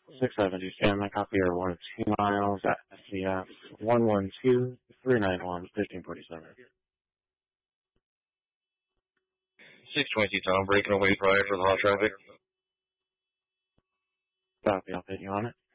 670, Sam. My copy are 1 2 miles at SCF 112-391-1547. 620, Tom, breaking away prior for the hot traffic. Copy, I'll put you on it.